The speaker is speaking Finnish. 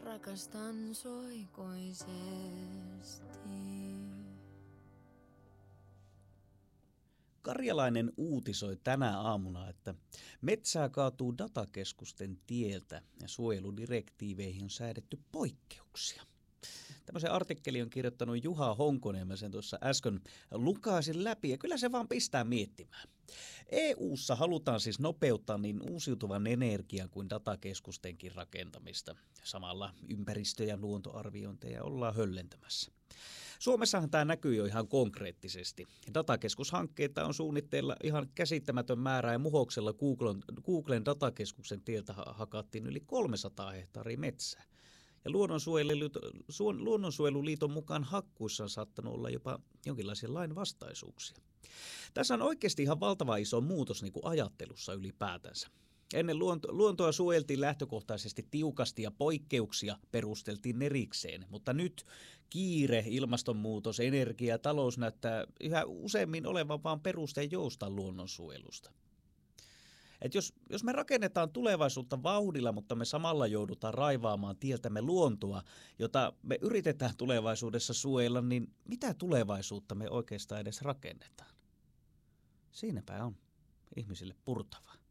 rakastan sua ikuisesti. Karjalainen uutisoi tänä aamuna, että metsää kaatuu datakeskusten tieltä ja suojeludirektiiveihin on säädetty poikkeuksia. Tämmöisen artikkelin on kirjoittanut Juha Honkonen, mä sen tuossa äsken lukaisin läpi ja kyllä se vaan pistää miettimään. EU:ssa halutaan siis nopeuttaa niin uusiutuvan energian kuin datakeskustenkin rakentamista. Samalla ympäristö- ja luontoarviointeja ollaan höllentämässä. Suomessahan tämä näkyy jo ihan konkreettisesti. Datakeskushankkeita on suunnitteilla ihan käsittämätön määrä ja Muhoksella Googlen datakeskuksen tieltä hakattiin yli 300 hehtaaria metsää. Ja Luonnonsuojeluliiton mukaan hakkuissa on saattanut olla jopa jonkinlaisia lainvastaisuuksia. Tässä on oikeasti ihan valtava iso muutos niin kuin ajattelussa ylipäätänsä. Ennen luontoa suojeltiin lähtökohtaisesti tiukasti ja poikkeuksia perusteltiin erikseen, mutta nyt kiire, ilmastonmuutos, energia ja talous näyttää yhä useammin olevan vain perusteen joustaa luonnonsuojelusta. Et jos me rakennetaan tulevaisuutta vauhdilla, mutta me samalla joudutaan raivaamaan tieltämme luontoa, jota me yritetään tulevaisuudessa suojella, niin mitä tulevaisuutta me oikeastaan edes rakennetaan? Siinäpä on ihmisille purtavaa.